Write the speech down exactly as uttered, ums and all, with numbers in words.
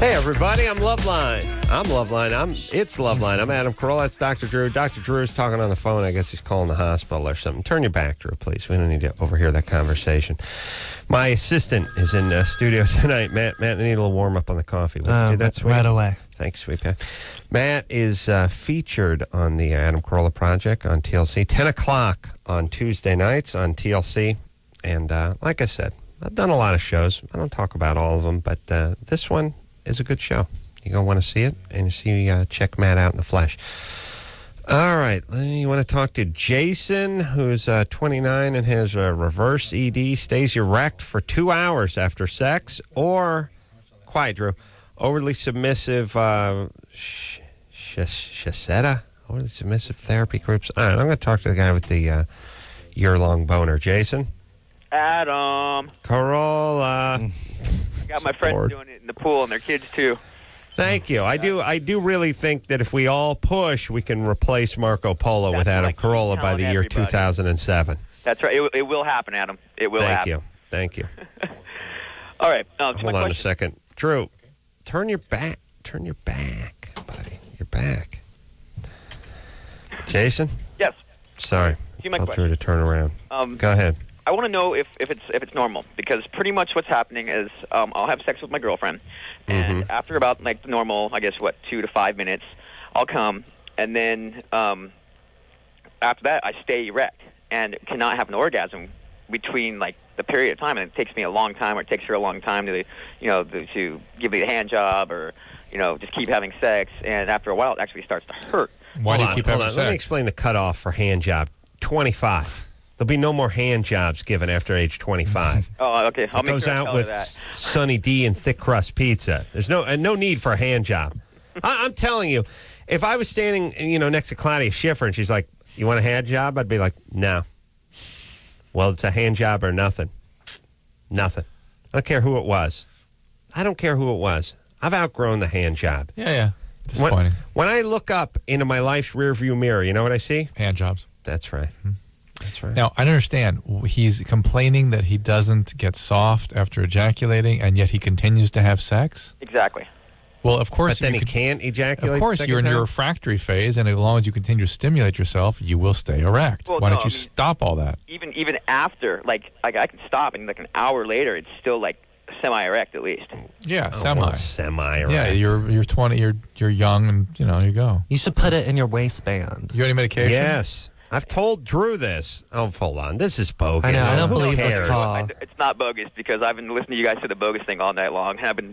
Hey, everybody, I'm Loveline. I'm Loveline. I'm It's Loveline. I'm Adam Carolla. That's Doctor Drew. Doctor Drew's talking on the phone. I guess he's calling the hospital or something. Turn your back, Drew, please. We don't need to overhear that conversation. My assistant is in the studio tonight. Matt, Matt, I need a little warm up on the coffee. Would Uh, you do that, sweet? right away. Thanks, sweet Pat. Matt is uh, featured on the Adam Carolla Project on T L C. ten o'clock on Tuesday nights on T L C. And uh, like I said, I've done a lot of shows. I don't talk about all of them, but uh, this one is a good show. You're going to want to see it and see uh, check Matt out in the flesh. All right. You want to talk to Jason, who's uh, twenty-nine and has a reverse E D, stays erect for two hours after sex, or, quiet, Drew, overly submissive uh, sh- sh- shaseta, overly submissive therapy groups. All right, I'm going to talk to the guy with the uh, year-long boner. Jason? Adam. Carolla. I got my friends Lord. doing it in the pool, and their kids, too. Thank you. I do I do really think that if we all push, we can replace Marco Polo That's with what Adam I keep Carolla by the telling year everybody. two thousand seven. That's right. It, it will happen, Adam. It will Thank happen. you. Thank you. All right. Um, so Hold my on a question, second. Drew, turn your back. Turn your back, buddy. Your back. Jason? Yes. Sorry. See my Tell question. Drew to turn around. Um, Go ahead. I want to know if, if it's if it's normal, because pretty much what's happening is um, I'll have sex with my girlfriend, and Mhm. after about like the normal, I guess what two to five minutes, I'll come, and then um, after that I stay erect and cannot have an orgasm between like the period of time, and it takes me a long time, or it takes her a long time to, you know, to, to give me a hand job, or you know, just keep having sex, and after a while it actually starts to hurt. Why do Hold you on, keep hold having on. Let me sex? explain the cutoff for hand job. twenty-five. There'll be no more hand jobs given after age twenty-five. Oh, okay. I'll It make goes sure I out tell her with that. Sunny D and thick crust pizza. There's no uh, no need for a hand job. I, I'm telling you, if I was standing, you know, next to Claudia Schiffer and she's like, "You want a hand job?" I'd be like, "No." Well, it's a hand job or nothing. Nothing. I don't care who it was. I don't care who it was. I've outgrown the hand job. Yeah, yeah. When, Disappointing. when I look up into my life's rearview mirror, you know what I see? Hand jobs. That's right. That's right. Now, I don't understand. He's complaining that he doesn't get soft after ejaculating, and yet he continues to have sex? Exactly. Well, of course, but then you he could- can't ejaculate. Of course, the you're in second your time? refractory phase, and as long as you continue to stimulate yourself, you will stay erect. Well, Why no, don't I you mean- stop all that? Even even after, like, like I can stop, and like an hour later, it's still like semi-erect at least. Yeah, Oh, semi. well, semi. Yeah, right. you're you're twenty. You're you're young, and you know you go. You should put it in your waistband. You got any medication? Yes. I've told Drew this. Oh, hold on. This is bogus. I know, I don't Who believe this cares? call. I, it's not bogus, because I've been listening to you guys say the bogus thing all night long, and I've been